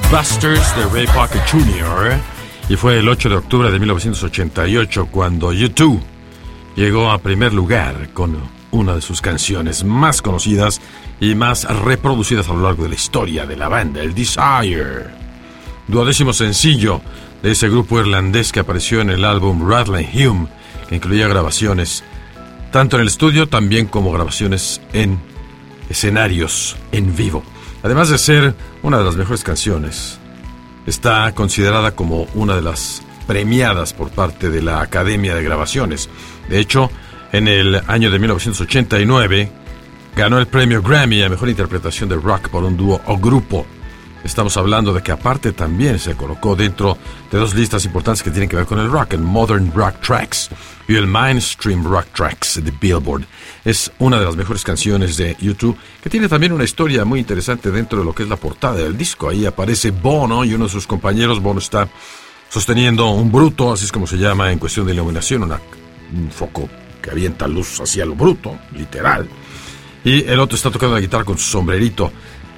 Busters de Ray Parker Jr. Y fue el 8 de octubre de 1988 cuando U2 llegó a primer lugar con una de sus canciones más conocidas y más reproducidas a lo largo de la historia de la banda, el Desire. 12º sencillo de ese grupo irlandés que apareció en el álbum Rattle & Hum, que incluía grabaciones tanto en el estudio también como grabaciones en escenarios en vivo. Además de ser una de las mejores canciones, está considerada como una de las premiadas por parte de la Academia de Grabaciones. De hecho, en el año de 1989 ganó el premio Grammy a Mejor Interpretación de Rock por un dúo o grupo. Estamos hablando de que aparte también se colocó dentro de dos listas importantes que tienen que ver con el rock, el Modern Rock Tracks y el Mainstream Rock Tracks de Billboard. Es una de las mejores canciones de U2, que tiene también una historia muy interesante dentro de lo que es la portada del disco. Ahí aparece Bono y uno de sus compañeros. Bono está sosteniendo un bruto, así es como se llama en cuestión de iluminación, un foco que avienta luz hacia lo bruto, literal. Y el otro está tocando la guitarra con su sombrerito.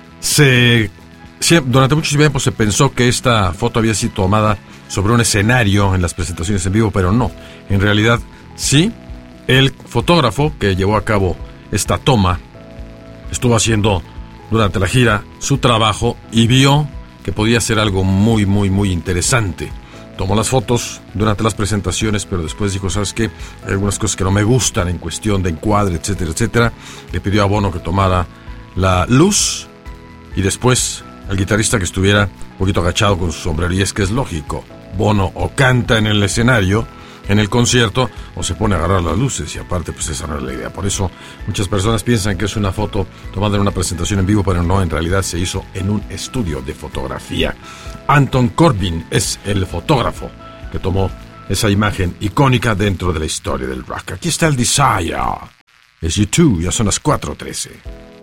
Durante mucho tiempo se pensó que esta foto había sido tomada sobre un escenario en las presentaciones en vivo, pero no. En realidad, sí, el fotógrafo que llevó a cabo esta toma estuvo haciendo durante la gira su trabajo y vio que podía ser algo muy, muy, muy interesante. Tomó las fotos durante las presentaciones, pero después dijo, ¿sabes qué? Hay algunas cosas que no me gustan en cuestión de encuadre, etcétera, etcétera. Le pidió a Bono que tomara la luz y después al guitarrista que estuviera un poquito agachado con su sombrero. Y es que es lógico, Bono o canta en el escenario, en el concierto, o se pone a agarrar las luces, y aparte pues esa no es la idea. Por eso muchas personas piensan que es una foto tomada en una presentación en vivo, pero no, en realidad se hizo en un estudio de fotografía. Anton Corbijn es el fotógrafo que tomó esa imagen icónica dentro de la historia del rock. Aquí está el Desire. Es U2, ya son las 4:13.